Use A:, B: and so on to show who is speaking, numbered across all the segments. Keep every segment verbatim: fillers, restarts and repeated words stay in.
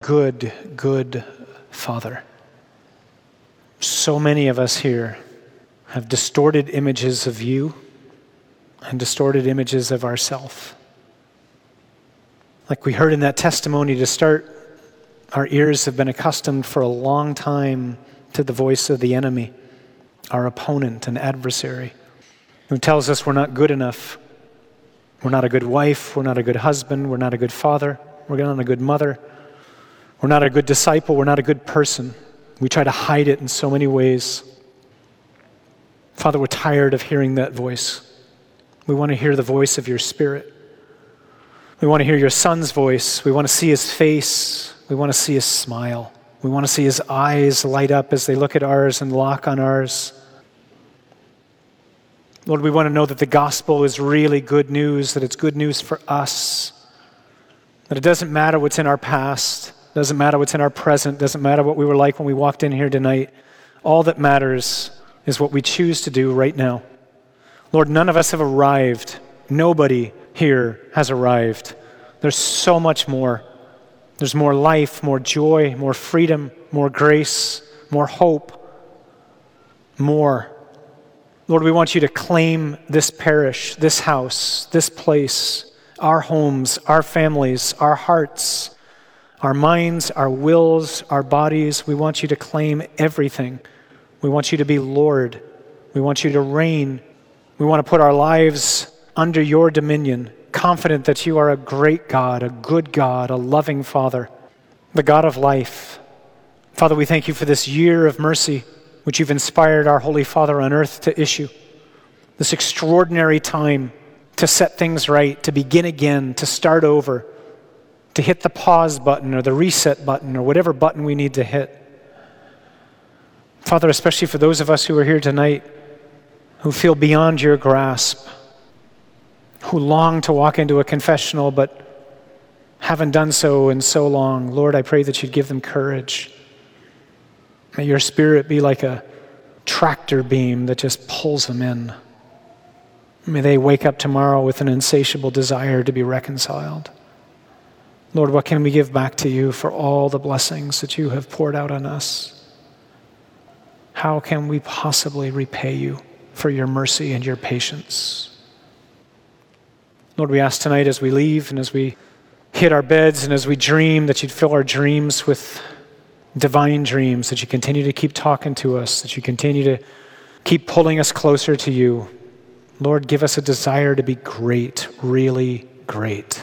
A: good, good Father. So many of us here have distorted images of you and distorted images of ourselves. Like we heard in that testimony to start, our ears have been accustomed for a long time to the voice of the enemy, our opponent and adversary, who tells us we're not good enough. We're not a good wife, we're not a good husband, we're not a good father, we're not a good mother, we're not a good disciple, we're not a good person. We try to hide it in so many ways. Father, we're tired of hearing that voice. We want to hear the voice of your Spirit. We want to hear your Son's voice. We want to see his face. We want to see his smile. We want to see his eyes light up as they look at ours and lock on ours. Lord, we want to know that the gospel is really good news, that it's good news for us, that it doesn't matter what's in our past, doesn't matter what's in our present, doesn't matter what we were like when we walked in here tonight. All that matters is what we choose to do right now. Lord, none of us have arrived. Nobody here has arrived. There's so much more. There's more life, more joy, more freedom, more grace, more hope, more. Lord, we want you to claim this parish, this house, this place, our homes, our families, our hearts, our minds, our wills, our bodies. We want you to claim everything. We want you to be Lord. We want you to reign. We want to put our lives under your dominion, confident that you are a great God, a good God, a loving Father, the God of life. Father, we thank you for this year of mercy, which you've inspired our Holy Father on earth to issue. This extraordinary time to set things right, to begin again, to start over, to hit the pause button or the reset button or whatever button we need to hit. Father, especially for those of us who are here tonight who feel beyond your grasp, who long to walk into a confessional but haven't done so in so long, Lord, I pray that you'd give them courage. May your Spirit be like a tractor beam that just pulls them in. May they wake up tomorrow with an insatiable desire to be reconciled. Lord, what can we give back to you for all the blessings that you have poured out on us? How can we possibly repay you for your mercy and your patience? Lord, we ask tonight as we leave and as we hit our beds and as we dream that you'd fill our dreams with divine dreams, that you continue to keep talking to us, that you continue to keep pulling us closer to you. Lord, give us a desire to be great, really great.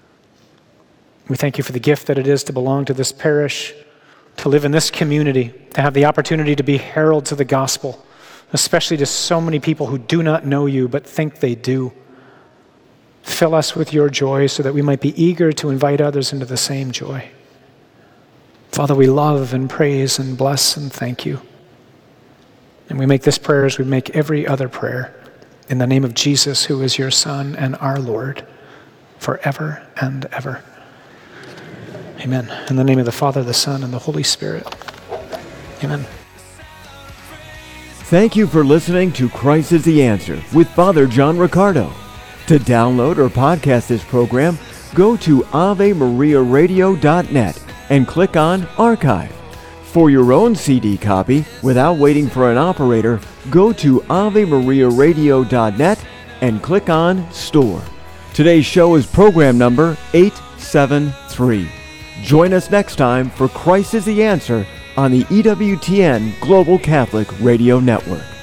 A: We thank you for the gift that it is to belong to this parish, to live in this community, to have the opportunity to be heralds of the gospel, especially to so many people who do not know you but think they do. Fill us with your joy so that we might be eager to invite others into the same joy. Father, we love and praise and bless and thank you. And we make this prayer as we make every other prayer in the name of Jesus, who is your Son and our Lord, forever and ever. Amen. In the name of the Father, the Son, and the Holy Spirit. Amen.
B: Thank you for listening to Christ is the Answer with Father John Riccardo. To download or podcast this program, go to ave maria radio dot net and click on Archive. For your own C D copy, without waiting for an operator, go to ave maria radio dot net and click on Store. Today's show is program number eight seven three. Join us next time for Christ is the Answer on the E W T N Global Catholic Radio Network.